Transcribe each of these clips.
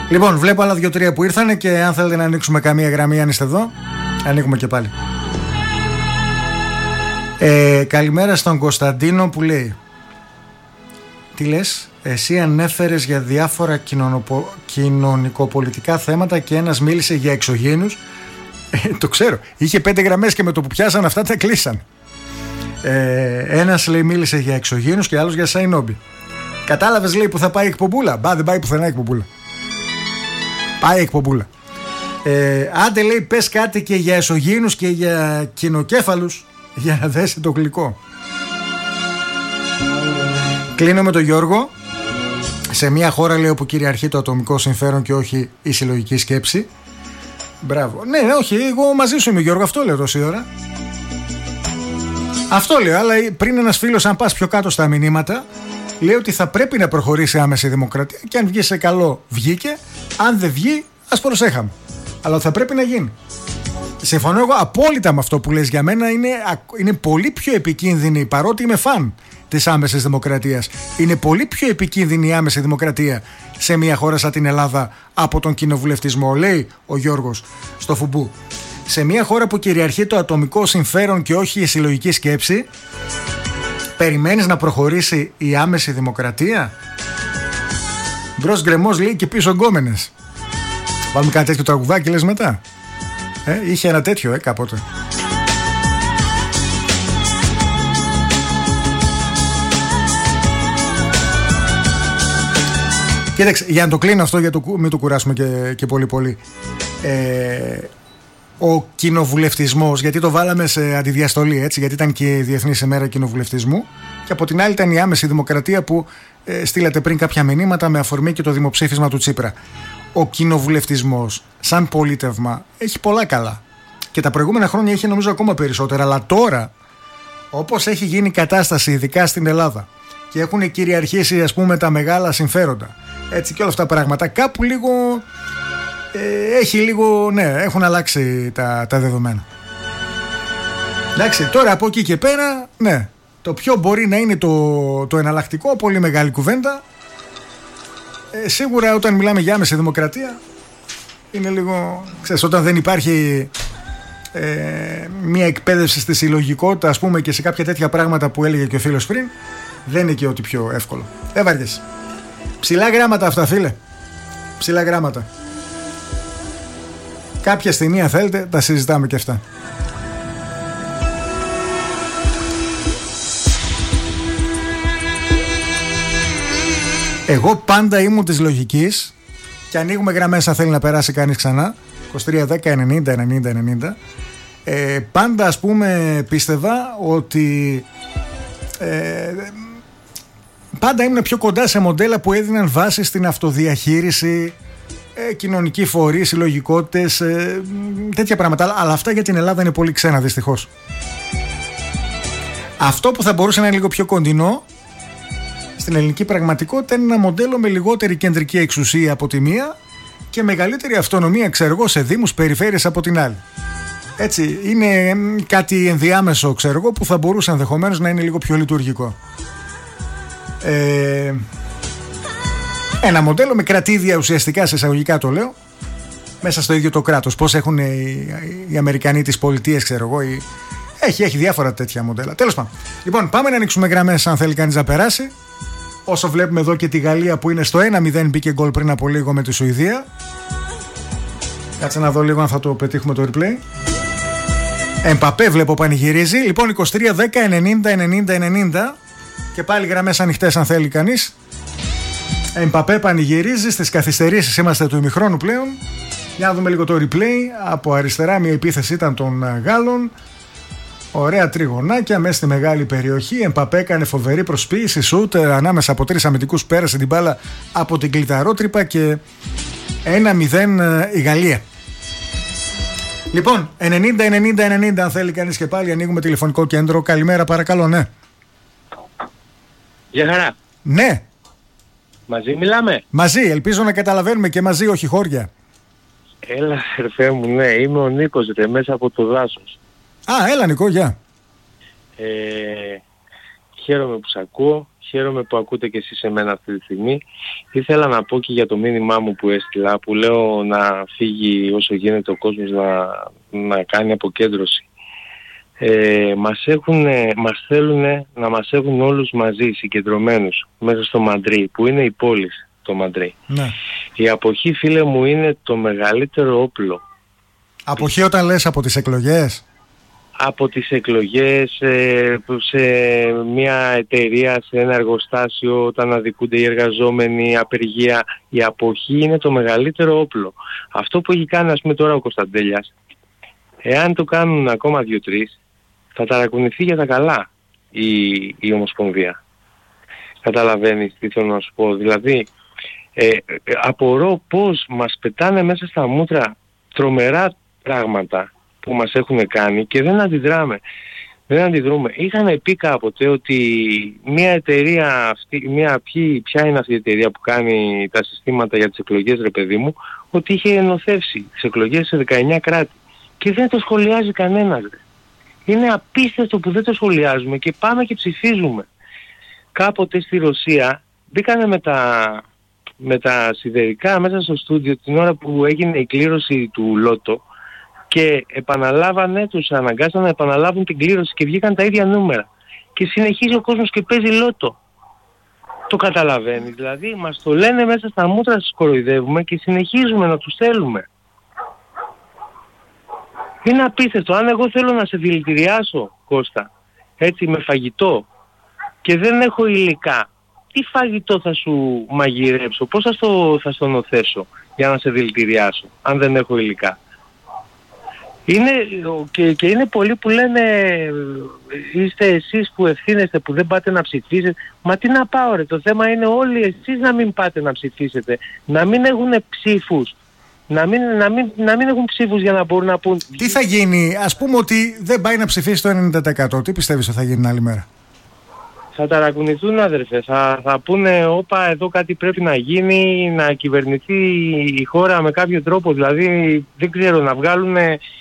Λοιπόν, βλέπω άλλα 2-3 που ήρθανε και αν θέλετε να ανοίξουμε καμία γραμμή, αν είστε εδώ, ανοίγουμε και πάλι. Καλημέρα στον Κωνσταντίνο που λέει: τι λες, εσύ ανέφερες για διάφορα κοινωνικοπολιτικά θέματα και ένας μίλησε για εξωγήινους. Το ξέρω, είχε 5 γραμμές και με το που πιάσαν αυτά τα κλείσαν. Ένας λέει μίλησε για εξωγήινους και άλλος για Σαϊνόμπι. Κατάλαβες, λέει, που θα πάει η εκπομπούλα? Μπα, δεν πάει πουθενά η εκπομπούλα. Πάει η εκπομπούλα. Άντε, λέει, πες κάτι και για εσωγήινους και για κοινοκέφαλους για να δέσει το γλυκό. Κλείνω με τον Γιώργο. Σε μια χώρα, λέει, όπου κυριαρχεί το ατομικό συμφέρον και όχι η συλλογική σκέψη. Μπράβο. Ναι, όχι, εγώ μαζί σου είμαι, Γιώργο, αυτό λέω τόση ώρα. Αυτό λέω, αλλά πριν ένας φίλος, αν πας πιο κάτω στα μηνύματα, λέει ότι θα πρέπει να προχωρήσει άμεση δημοκρατία και αν βγει σε καλό, βγήκε. Αν δεν βγει, ας προσέχαμε. Αλλά θα πρέπει να γίνει. Συμφωνώ εγώ απόλυτα με αυτό που λες. Για μένα είναι πολύ πιο επικίνδυνη, παρότι είμαι φαν της άμεσης δημοκρατίας. Είναι πολύ πιο επικίνδυνη η άμεση δημοκρατία σε μια χώρα σαν την Ελλάδα από τον κοινοβουλευτισμό, λέει ο Γιώργος στο Φουμπού. Σε μια χώρα που κυριαρχεί το ατομικό συμφέρον και όχι η συλλογική σκέψη, περιμένεις να προχωρήσει η άμεση δημοκρατία? Μπρος γκρεμός, λέει, και πίσω γκόμενες. Βάλουμε κάτι τέτοιο τραγουδάκι, λες μετά. Είχε ένα τέτοιο κάποτε. Κοίταξε, για να το κλείνω αυτό, για μην το κουράσουμε και πολύ πολύ. Ο κοινοβουλευτισμός, γιατί το βάλαμε σε αντιδιαστολή, έτσι, γιατί ήταν και η Διεθνής ημέρα κοινοβουλευτισμού, και από την άλλη ήταν η άμεση δημοκρατία που στείλατε πριν κάποια μηνύματα με αφορμή και το δημοψήφισμα του Τσίπρα. Ο κοινοβουλευτισμός σαν πολίτευμα έχει πολλά καλά και τα προηγούμενα χρόνια είχε νομίζω ακόμα περισσότερα, αλλά τώρα, όπως έχει γίνει η κατάσταση ειδικά στην Ελλάδα και έχουν κυριαρχήσει, ας πούμε, τα μεγάλα συμφέροντα, έτσι, και όλα αυτά τα πράγματα, κάπου λίγο έχει λίγο, ναι, έχουν αλλάξει τα δεδομένα. Εντάξει, τώρα από εκεί και πέρα, ναι, το ποιο μπορεί να είναι το εναλλακτικό, πολύ μεγάλη κουβέντα. Σίγουρα όταν μιλάμε για άμεση δημοκρατία είναι λίγο, ξέρεις, όταν δεν υπάρχει μια εκπαίδευση στη συλλογικότητα, ας πούμε, και σε κάποια τέτοια πράγματα που έλεγε και ο φίλος πριν, δεν είναι και ό,τι πιο εύκολο. Βαριέσαι. Ψηλά γράμματα αυτά, φίλε. Ψηλά γράμματα. Κάποια στιγμή, αν θέλετε, τα συζητάμε και αυτά. Εγώ πάντα ήμουν της λογικής, και ανοίγουμε γραμμές αν θέλει να περάσει κανείς ξανά, 23, 10, 90, 90, 90. Πάντα, ας πούμε, πίστευα ότι πάντα ήμουν πιο κοντά σε μοντέλα που έδιναν βάση στην αυτοδιαχείριση, κοινωνικοί φορείς, συλλογικότητες, τέτοια πράγματα. Αλλά αυτά για την Ελλάδα είναι πολύ ξένα, δυστυχώς. Αυτό που θα μπορούσε να είναι λίγο πιο κοντινό στην ελληνική πραγματικότητα είναι ένα μοντέλο με λιγότερη κεντρική εξουσία από τη μία και μεγαλύτερη αυτονομία, ξέρω εγώ, σε δήμους, περιφέρειες από την άλλη. Έτσι, είναι κάτι ενδιάμεσο, ξέρω εγώ, που θα μπορούσε ενδεχομένως να είναι λίγο πιο λειτουργικό. Ένα μοντέλο με κρατήδια, ουσιαστικά, σε εισαγωγικά το λέω, μέσα στο ίδιο το κράτος. Πώς έχουν οι Αμερικανοί τις πολιτείες, ξέρω εγώ, έχει διάφορα τέτοια μοντέλα. Τέλος πάντων. Λοιπόν, πάμε να ανοίξουμε γραμμές αν θέλει κανείς να περάσει. Όσο βλέπουμε εδώ και τη Γαλλία που είναι στο 1-0, μπήκε γκολ πριν από λίγο με τη Σουηδία. Κάτσε να δω λίγο αν θα το πετύχουμε το replay. Εμπαπέ βλέπω πανηγυρίζει. Λοιπόν, 23, 10, 90, 90, 90. Και πάλι γραμμές ανοιχτές αν θέλει κανείς. Εμπαπέ πανηγυρίζει. Στις καθυστερήσεις είμαστε του ημιχρόνου πλέον. Για να δούμε λίγο το replay. Από αριστερά μια επίθεση ήταν των Γάλλων. Ωραία τριγωνάκια μέσα στη μεγάλη περιοχή. Εμπαπέ έκανε φοβερή προσποίηση. Σουτ ανάμεσα από 3 αμυντικούς, πέρασε την μπάλα από την κλειταρότρυπα και 1-0 η Γαλλία. Λοιπόν, 90-90-90 αν θέλει κανείς και πάλι ανοίγουμε τηλεφωνικό κέντρο. Καλημέρα, παρακαλώ, ναι. Γεια χαρά. Ναι. Μαζί μιλάμε. Μαζί, ελπίζω να καταλαβαίνουμε και μαζί, όχι χώρια. Έλα, ερφέ μου, ναι, είμαι ο Νίκος, μέσα από το δάσος. Α, έλα Νικό, γεια. Χαίρομαι που σ' ακούω, χαίρομαι που ακούτε και εσείς εμένα αυτή τη στιγμή. Ήθελα να πω και για το μήνυμά μου που έστειλα, που λέω να φύγει όσο γίνεται ο κόσμος να κάνει αποκέντρωση. Μας θέλουν να μας έχουν όλους μαζί συγκεντρωμένους μέσα στο Μαντρί, που είναι η πόλη το Μαντρί. Ναι. Η αποχή, φίλε μου, είναι το μεγαλύτερο όπλο. Αποχή όταν λες από τις εκλογές? Από τις εκλογές, σε μια εταιρεία, σε ένα εργοστάσιο, όταν αδικούνται οι εργαζόμενοι, απεργία, η αποχή είναι το μεγαλύτερο όπλο. Αυτό που έχει κάνει, ας πούμε, τώρα ο Κωνσταντέλιας, εάν το κάνουν ακόμα 2-3, θα ταρακουνηθεί για τα καλά η Ομοσπονδία. Καταλαβαίνεις τι θέλω να σου πω? Δηλαδή, απορώ πώς μας πετάνε μέσα στα μούτρα τρομερά πράγματα που μας έχουν κάνει και δεν αντιδράμε. Δεν αντιδρούμε. Είχαν πει κάποτε ότι μια εταιρεία αυτή, ποια είναι αυτή η εταιρεία που κάνει τα συστήματα για τις εκλογές, ρε παιδί μου, ότι είχε ενωθεύσει τις εκλογές σε 19 κράτη. Και δεν το σχολιάζει κανένας. Είναι απίστευτο που δεν το σχολιάζουμε και πάμε και ψηφίζουμε. Κάποτε στη Ρωσία μπήκανε με τα σιδερικά μέσα στο στούντιο την ώρα που έγινε η κλήρωση του Λότο και τους αναγκάσαν να επαναλάβουν την κλήρωση και βγήκαν τα ίδια νούμερα. Και συνεχίζει ο κόσμος και παίζει Λότο. Το καταλαβαίνεις? Δηλαδή μας το λένε μέσα στα μούτρα, σας κοροϊδεύουμε και συνεχίζουμε να τους θέλουμε. Είναι απίστευτο. Αν εγώ θέλω να σε δηλητηριάσω, Κώστα, έτσι με φαγητό και δεν έχω υλικά, τι φαγητό θα σου μαγειρέψω, πώς θα στο νοθεύσω για να σε δηλητηριάσω, αν δεν έχω υλικά? Και είναι πολλοί που λένε είστε εσείς που ευθύνεστε που δεν πάτε να ψηφίσετε. Μα τι να πάω ρε, το θέμα είναι όλοι εσείς να μην πάτε να ψηφίσετε, να μην έχουν ψήφους. Να μην έχουν ψήφους για να μπορούν να πούν. Τι θα γίνει, ας πούμε ότι δεν πάει να ψηφίσει το 90%, τι πιστεύεις ότι θα γίνει την άλλη μέρα? Θα ταρακουνηθούν, αδερφέ, θα πούνε όπα εδώ κάτι πρέπει να γίνει, να κυβερνηθεί η χώρα με κάποιο τρόπο, δηλαδή δεν ξέρω, να βγάλουν,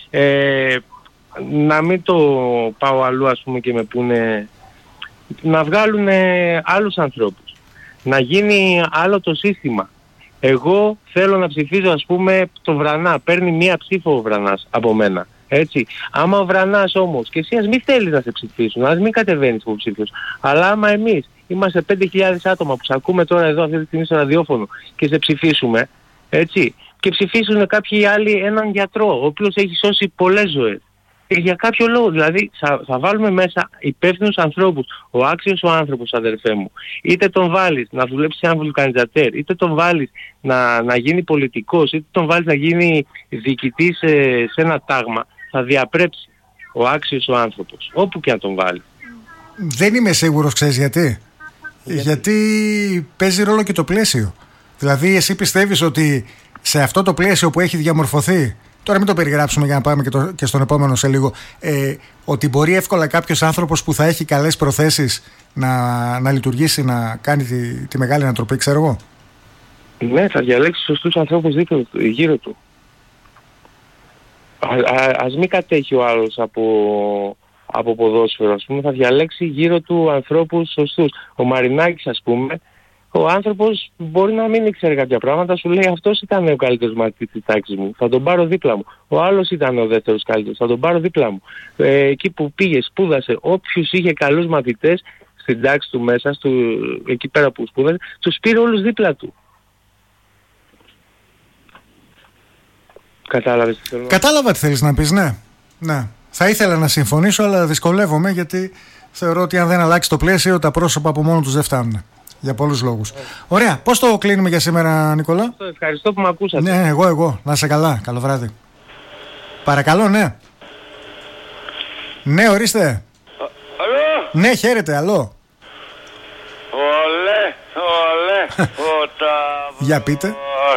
να μην το πάω αλλού ας πούμε και με πούνε, να βγάλουν άλλους ανθρώπους, να γίνει άλλο το σύστημα. Εγώ θέλω να ψηφίζω ας πούμε το Βρανά, παίρνει μία ψήφο ο Βρανάς από μένα. Έτσι. Άμα ο Βρανάς όμως, και εσύ ας μην θέλεις να σε ψηφίσουν, ας μην κατεβαίνεις υποψήφιος, αλλά άμα εμείς είμαστε 5.000 άτομα που σε ακούμε τώρα εδώ αυτή τη στιγμή στο ραδιόφωνο και σε ψηφίσουμε, έτσι, και ψηφίσουν κάποιοι άλλοι έναν γιατρό, ο οποίος έχει σώσει πολλές ζωές. Για κάποιο λόγο, δηλαδή θα βάλουμε μέσα υπεύθυνους ανθρώπους. Ο άξιος ο άνθρωπος, αδερφέ μου, είτε τον βάλεις να δουλέψει σε ένα βουλκανιζατέρ, είτε τον βάλεις να γίνει πολιτικός, είτε τον βάλεις να γίνει διοικητής σε ένα τάγμα, θα διαπρέψει ο άξιος ο άνθρωπος, όπου και αν τον βάλει. Δεν είμαι σίγουρος, ξέρεις γιατί? Γιατί παίζει ρόλο και το πλαίσιο. Δηλαδή εσύ πιστεύεις ότι σε αυτό το πλαίσιο που έχει διαμορφωθεί, τώρα μην το περιγράψουμε για να πάμε και στον επόμενο σε λίγο, ότι μπορεί εύκολα κάποιος άνθρωπος που θα έχει καλές προθέσεις να λειτουργήσει, να κάνει τη μεγάλη ανατροπή, ξέρω εγώ? Ναι, θα διαλέξει σωστούς ανθρώπους γύρω του. Ας μην κατέχει ο άλλος από ποδόσφαιρο, ας πούμε, θα διαλέξει γύρω του ανθρώπους σωστούς. Ο Μαρινάκης, ας πούμε, ο άνθρωπος μπορεί να μην ήξερε κάποια πράγματα, σου λέει αυτός ήταν ο καλύτερος μαθητής της τάξης μου, θα τον πάρω δίπλα μου. Ο άλλος ήταν ο δεύτερος καλύτερος, θα τον πάρω δίπλα μου. Εκεί που πήγε, σπούδασε, όποιους είχε καλούς μαθητές στην τάξη του μέσα, εκεί πέρα που σπούδασε, τους πήρε όλους δίπλα του. Κατάλαβες τι θέλω? Κατάλαβα τι θέλεις να πεις, ναι. Θα ήθελα να συμφωνήσω, αλλά δυσκολεύομαι γιατί θεωρώ ότι αν δεν αλλάξει το πλαίσιο, τα πρόσωπα από μόνο τους δεν φτάνουν. Για πολλούς λόγους. Ωραία. Πώς το κλείνουμε για σήμερα, Νικόλα? Ευχαριστώ που με ακούσατε. Ναι, εγώ. Να είσαι καλά. Καλό βράδυ. Παρακαλώ, ναι. Ναι, ορίστε. Αλλό. Ναι, χαίρετε, αλλό. Ολέ. Για πείτε.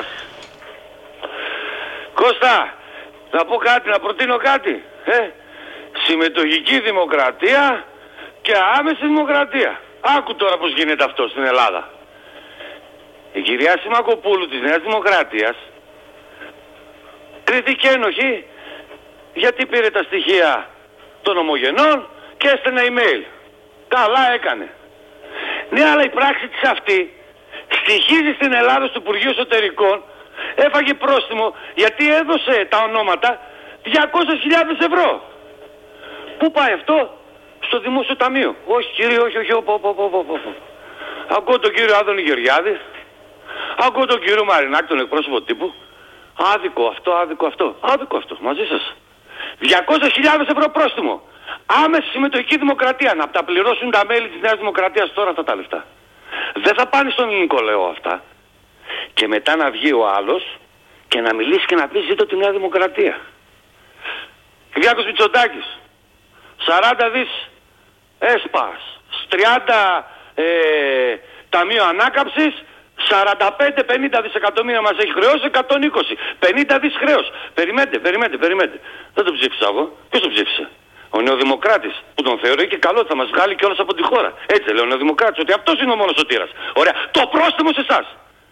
Κώστα, να πω κάτι, να προτείνω κάτι. Συμμετοχική δημοκρατία και άμεση δημοκρατία. Άκου τώρα πως γίνεται αυτό στην Ελλάδα. Η κυρία Σιμακοπούλου της Νέας Δημοκρατίας κρίθηκε ένοχη γιατί πήρε τα στοιχεία των ομογενών και έστελνε email. Καλά έκανε. Ναι, αλλά η πράξη της αυτή στοιχίζει στην Ελλάδα στο Υπουργείο Εσωτερικών, έφαγε πρόστιμο γιατί έδωσε τα ονόματα 200.000 ευρώ. Πού πάει αυτό? Στο Δημόσιο Ταμείο. Όχι κύριε, όχι. Ακούω τον κύριο Άδωνη Γεωργιάδη, ακούω τον κύριο Μαρινάκη, τον εκπρόσωπο τύπου. Άδικο αυτό, μαζί σας. 200.000 ευρώ πρόστιμο. Άμεση συμμετοχική δημοκρατία. Να τα πληρώσουν τα μέλη της Νέας Δημοκρατίας τώρα αυτά τα λεφτά. Δεν θα πάνε στον ελληνικό λαό αυτά. Και μετά να βγει ο άλλος και να μιλήσει και να πει ζήτω τη Νέα Δημοκρατία. Κυριάκος Μητσοτάκης, 40 δις ΕΣΠΑΣ, 30 Ταμείο Ανάκαμψης, 45-50 δισεκατομμύρια μας έχει χρεώσει, 120, 50 δις χρέος. Περιμένετε. Δεν τον ψήφισα εγώ. Ποιος τον ψήφισε? Ο Νεοδημοκράτης, που τον θεωρεί και καλό, θα μας βγάλει κιόλας από τη χώρα. Έτσι λέει ο Νεοδημοκράτης, ότι αυτός είναι ο μόνος σωτήρας. Ωραία. Το πρόστιμο σε εσάς.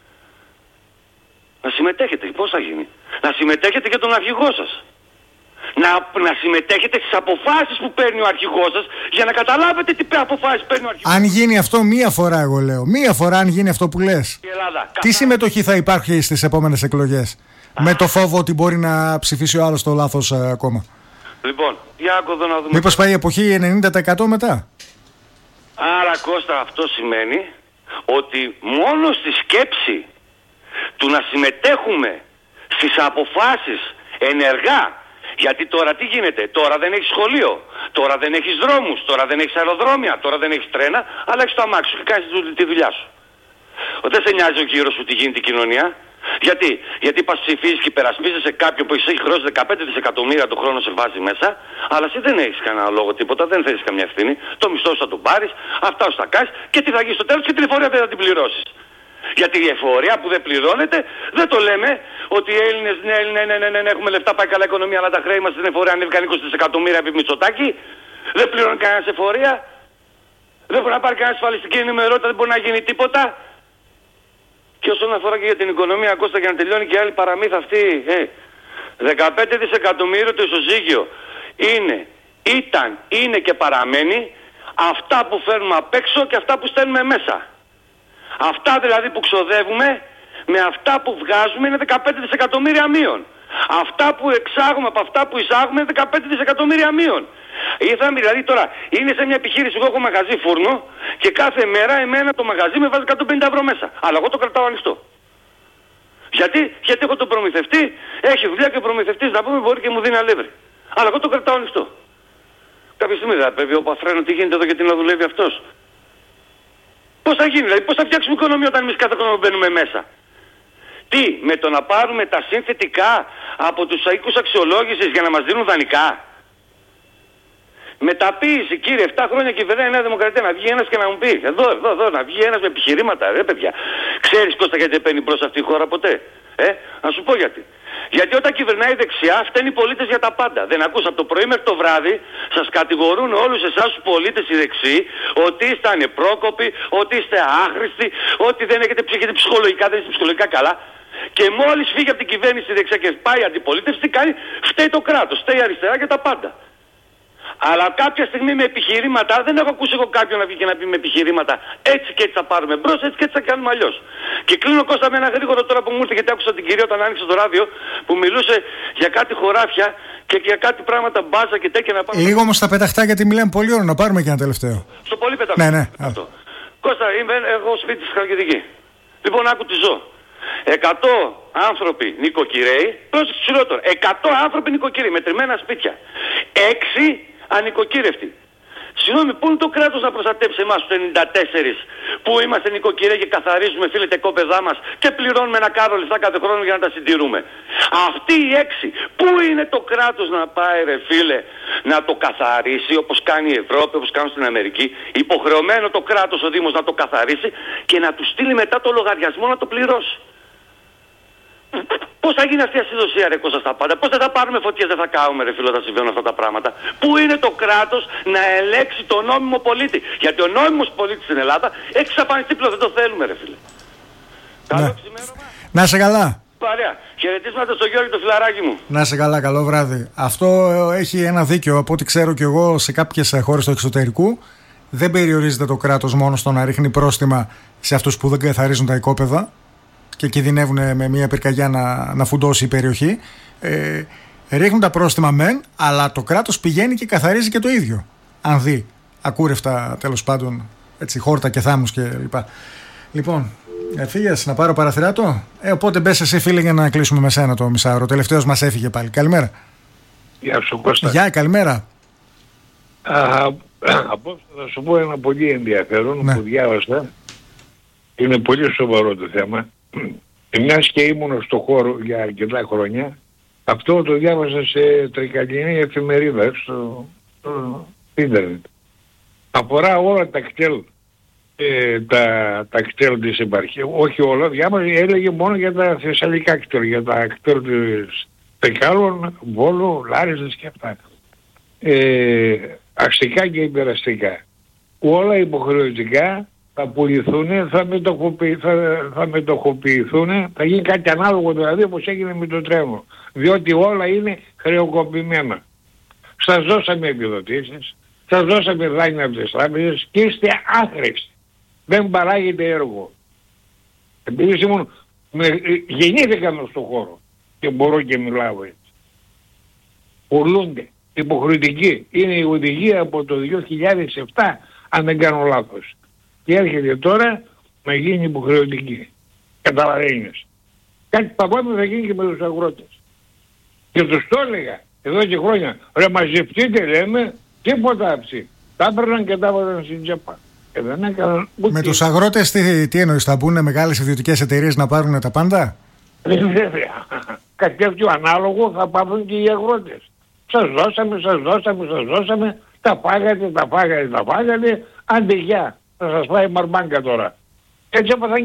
Να συμμετέχετε. Πώς θα γίνει? Να συμμετέχετε και τον αρχηγό σας. Να συμμετέχετε στις αποφάσεις που παίρνει ο αρχηγός σας, για να καταλάβετε τι αποφάσεις παίρνει ο αρχηγός. Αν γίνει αυτό μία φορά, εγώ λέω. Μία φορά, αν γίνει αυτό που λες. Τι συμμετοχή θα υπάρχει στις επόμενες εκλογές? Με το φόβο ότι μπορεί να ψηφίσει ο άλλος το λάθος κόμμα. Λοιπόν, για άκου εδώ να δούμε. Μήπως πάει η εποχή 90% μετά? Άρα Κώστα, αυτό σημαίνει ότι μόνο στη σκέψη του να συμμετέχουμε στις αποφάσεις ενεργά. Γιατί τώρα τι γίνεται? Τώρα δεν έχεις σχολείο, τώρα δεν έχεις δρόμους, τώρα δεν έχεις αεροδρόμια, τώρα δεν έχεις τρένα, αλλά έχεις το αμάξι σου και κάνεις τη δουλειά σου. Δεν σε νοιάζει ο γύρος σου τι γίνεται η κοινωνία. Γιατί πας ψηφίζεις και υπερασπίζεσαι κάποιον που έχει χρώσει 15 δισεκατομμύρια το χρόνο, σε βάζει μέσα, αλλά εσύ δεν έχεις κανένα λόγο τίποτα, δεν θέλεις καμιά ευθύνη. Το μισθό σου θα τον πάρεις, αυτά σου θα κάνεις και τι θα γίνει στο τέλος? Και την εφορία δεν θα την πληρώσεις. Γιατί η εφορία που δεν πληρώνεται, δεν το λέμε ότι οι Έλληνες ναι, έχουμε λεφτά, πάει καλά η οικονομία, αλλά τα χρέη μας στην εφορία ανέβηκαν 20 δισεκατομμύρια επί Μητσοτάκη. Δεν πληρώνει κανένας εφορία. Δεν μπορεί να πάρει κανένα ασφαλιστική ενημερότητα, δεν μπορεί να γίνει τίποτα. Και όσον αφορά και για την οικονομία, Κώστα, για να τελειώνει και άλλη παραμύθα αυτή, 15 δισεκατομμύρια το ισοζύγιο είναι και παραμένει αυτά που φέρνουμε απ' έξω και αυτά που στέλνουμε μέσα. Αυτά δηλαδή που ξοδεύουμε με αυτά που βγάζουμε είναι 15 δισεκατομμύρια μείον. Αυτά που εξάγουμε από αυτά που εισάγουμε είναι 15 δισεκατομμύρια μείον. Δηλαδή τώρα είναι σε μια επιχείρηση, εγώ έχω μαγαζί φούρνο και κάθε μέρα εμένα το μαγαζί με βάζει 150 ευρώ μέσα. Αλλά εγώ το κρατάω ανοιχτό. Γιατί έχω τον προμηθευτή, έχει δουλειά και ο προμηθευτής να πούμε μπορεί και μου δίνει αλεύρι. Αλλά εγώ το κρατάω ανοιχτό. Κάποια στιγμή θα πρέπει ο Παθρένο τι γίνεται εδώ γιατί να δουλεύει αυτός. Πώς θα γίνει, δηλαδή πώς θα φτιάξουμε οικονομία όταν εμείς κάθε χρόνο μπαίνουμε μέσα? Τι, με το να πάρουμε τα συνθετικά από τους οίκους αξιολόγησης για να μας δίνουν δανεικά? Μεταποίηση, κύριε, 7 χρόνια κυβερνάει η Νέα Δημοκρατία. Να βγει ένας και να μου πει, εδώ, να βγει ένας με επιχειρήματα, ρε παιδιά. Ξέρεις Κώστα γιατί δεν παίρνει μπρος αυτή η χώρα ποτέ? Να σου πω γιατί. Γιατί όταν κυβερνάει η δεξιά, φταίνει οι πολίτες για τα πάντα. Δεν ακούς από το πρωί μέχρι το βράδυ, σας κατηγορούν όλους εσάς τους πολίτες οι δεξιοί, ότι είστε ανεπρόκοποι, ότι είστε άχρηστοι, ότι δεν έχετε ψυχολογικά, δεν είστε ψυχολογικά καλά. Και μόλις φύγει από την κυβέρνηση η δεξιά και πάει η αντιπολίτευση, τι κάνει? Φταίει το κράτος, φταίει η αριστερά για τα πάντα. Αλλά κάποια στιγμή με επιχειρήματα, δεν έχω ακούσει εγώ κάποιον να βγει και να πει με επιχειρήματα έτσι και έτσι θα πάρουμε μπρος, έτσι και έτσι θα κάνουμε αλλιώς. Και κλείνω Κώστα με ένα γρήγορο τώρα που μου ήρθε, γιατί άκουσα την κυρία όταν άνοιξε το ράδιο που μιλούσε για κάτι χωράφια και για κάτι πράγματα μπάζα και τέτοια να πάρουμε. Λίγο όμως τα πεταχτά γιατί μιλάμε πολύ ώρα, να πάρουμε και ένα τελευταίο. Στο πολύ πεταχτά. Ναι. Κώστα, έχω σπίτι στη Χαλκιδική. Λοιπόν, άκου τι ζω. 100 άνθρωποι νοικοκυρέοι, πρόσεξε χειρότερο. 100 άνθρωποι νοικοκυρέοι, μετρημένα σπίτια. 6 ανοικοκύρευτοι. Συγγνώμη, πού είναι το κράτος να προστατέψει εμάς τους 94 που είμαστε νοικοκυρέοι και καθαρίζουμε φίλε τα κόπεδά μας και πληρώνουμε ένα κάρο λεφτά κάθε χρόνο για να τα συντηρούμε? Αυτοί οι 6, πού είναι το κράτος να πάει ρε φίλε να το καθαρίσει όπως κάνει η Ευρώπη, όπως κάνουν στην Αμερική? Υποχρεωμένο το κράτος ο Δήμος να το καθαρίσει και να του στείλει μετά το λογαριασμό να το πληρώσει. Πώς θα γίνει αυτή η ασυδοσία ρε Κώστα στα πάντα? Πώς δεν θα πάρουμε φωτιές, δεν θα κάνουμε ρε φίλο, θα συμβαίνουν αυτά τα πράγματα? Πού είναι το κράτος να ελέξει τον νόμιμο πολίτη? Γιατί ο νόμιμος πολίτης στην Ελλάδα έχει εξαφανιστεί πλέον, δεν το θέλουμε ρε φίλε. Καλό ξημέρωμα. Να σε καλά. Παρέα. Χαιρετίσματα στο Γιώργη το φιλαράκι μου. Να σε καλά, καλό βράδυ. Αυτό έχει ένα δίκιο από ό,τι ξέρω κι εγώ σε κάποιες χώρες του εξωτερικού. δεν περιορίζεται το κράτος μόνο στο να ρίχνει πρόστιμα σε αυτούς που δεν καθαρίζουν τα οικόπεδα και κινδυνεύουν με μια πυρκαγιά να φουντώσει η περιοχή. Ρίχνουν τα πρόστιμα μεν, αλλά το κράτος πηγαίνει και καθαρίζει και το ίδιο. Αν δει ακούρευτα, τέλος πάντων, έτσι, χόρτα και θάμους κλπ. Λοιπόν, φύγες να πάρω παραθυράτο. Οπότε μπες εσύ, φίλε, για να κλείσουμε με σένα το μισάωρο. Τελευταίος μας έφυγε πάλι. Καλημέρα. Γεια σου, Κώστα. Γεια, καλημέρα. Απόψε θα σου πω ένα πολύ ενδιαφέρον που διάβασα. Είναι πολύ σοβαρό το θέμα. Μιας και ήμουν στο χώρο για αρκετά χρόνια, αυτό το διάβασα σε τρικαλινή εφημερίδα στο ίντερνετ. Αφορά όλα τα κτέλ, τα κτέλ της επαρχίας. Όχι όλα, διάβαζε, έλεγε μόνο για τα θεσσαλικά κτέλ, για τα κτέλ της Τρικάλων, Βόλου, Λάρισας και αυτά. Αστικά και υπεραστικά. Όλα υποχρεωτικά θα πουληθούν, θα μετοχοποιηθούν, θα γίνει κάτι ανάλογο δηλαδή όπως έγινε με το τρένο. Διότι όλα είναι χρεοκοπημένα. Σας δώσαμε επιδοτήσεις, σας δώσαμε δάνεια από τις τράπεζες και είστε άχρηστοι. Δεν παράγεται έργο. Επειδή γεννήθηκαν στον χώρο και μπορώ και μιλάω έτσι. Πουλούνται. Υποχρεωτική. Είναι η οδηγία από το 2007, αν δεν κάνω λάθος. Και έρχεται τώρα να γίνει υποχρεωτική. Καταλαβαίνεις. Κάτι παπάμε θα γίνει και με τους αγρότες. Και τους το έλεγα εδώ και χρόνια. Ρε μαζευτείτε, λέμε, τίποτα αψί. Τα έπαιρναν και τα έβαζαν στην τσέπα. Δεν έκαναν ούτε. Με τους αγρότες τι εννοείς, θα μπουν μεγάλες ιδιωτικές εταιρείες να πάρουν τα πάντα? Βέβαια. Κάτι τέτοιο ανάλογο θα πάρουν και οι αγρότες. Σας δώσαμε, τα φάγατε, άντε γεια, θα σας πάει μαρμάγκα τώρα. Έτσι έπαθαν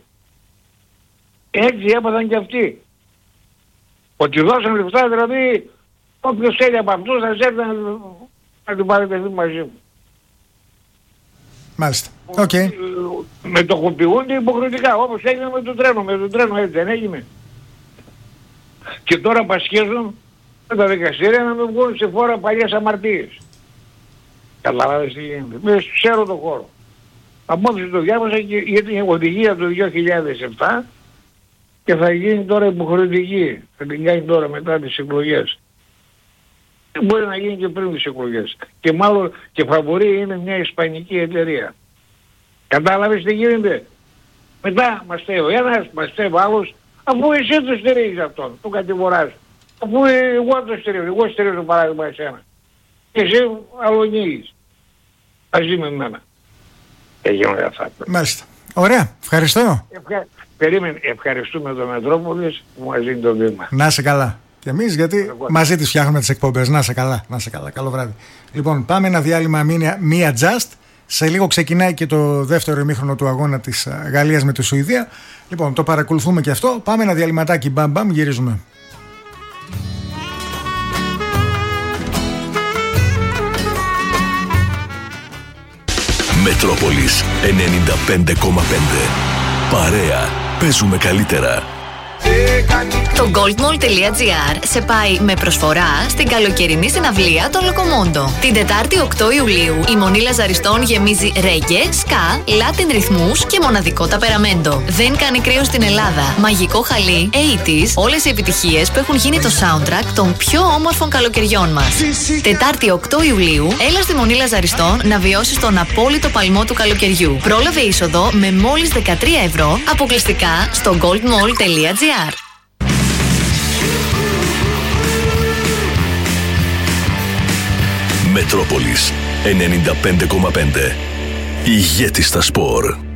και αυτοί. Ότι δώσαν λεφτά, δηλαδή, όποιος θέλει από αυτούς θα έρθει να την πάρετε εσύ μαζί μου. Μάλιστα, οκ. Μετοχοποιούνται υποχρεωτικά, όπως έγινε με το τρένο, έτσι δεν έγινε. Και τώρα πασχίζουν με τα δικαστήρια να μην βγουν σε φόρα παλιές αμαρτίες. Καταλάβες τι γίνεται. Μέσα ξέρω το χώρο. Απόψε το διάβασα γιατί είναι οδηγία του 2007 και θα γίνει τώρα υποχρεωτική. Θα την κάνει τώρα μετά τις εκλογές. Μπορεί να γίνει και πριν τις εκλογές. Και μάλλον και φαβορή είναι μια ισπανική εταιρεία. Κατάλαβες τι γίνεται. Μετά μας στέει ο ένας, μας στέει ο άλλος, αφού εσύ το στηρίζεις αυτόν, το κατηγοράς. Αφού εγώ το στηρίζω, εγώ στηρίζω παράδειγμα εσένα. Και εσύ αλωνίγεις. Θα ζει με εμένα. Και γίνονται αυτά. Μάλιστα. Ωραία. Ευχαριστώ. Περίμενε. Ευχαριστούμε τον Μετρόπολης που μας δίνει το βήμα. Να είσαι καλά. Και εμείς γιατί μαζί τις φτιάχνουμε τις εκπομπές. Να είσαι καλά. Να είσαι καλά. Καλό βράδυ. Λοιπόν, πάμε ένα διάλειμμα μία just. Σε λίγο ξεκινάει και το δεύτερο ημίχρονο του αγώνα της Γαλλίας με τη Σουηδία. Λοιπόν, το παρακολουθούμε και αυτό. Πάμε ένα διαλυματάκι. Μπαμ, γυρίζουμε. Μετρόπολης 95,5. Παρέα. Παίζουμε καλύτερα. Το goldmall.gr σε πάει με προσφορά στην καλοκαιρινή συναυλία των Λοκομόντο. Την Τετάρτη 8 Ιουλίου η Μονή Λαζαριστών γεμίζει ρέγγε, ska, λάτιν ρυθμούς και μοναδικό ταπεραμέντο. Δεν κάνει κρύο στην Ελλάδα. Μαγικό χαλί, 80's, όλες οι επιτυχίες που έχουν γίνει το soundtrack των πιο όμορφων καλοκαιριών μας. Τετάρτη 8 Ιουλίου, έλα στη Μονή Λαζαριστών να βιώσεις τον απόλυτο παλμό του καλοκαιριού. Πρόλαβε είσοδο με μόλις 13 ευρώ αποκλειστικά στο goldmall.gr. Μετρόπολης 95,5. Ηγέτης στα σπορ.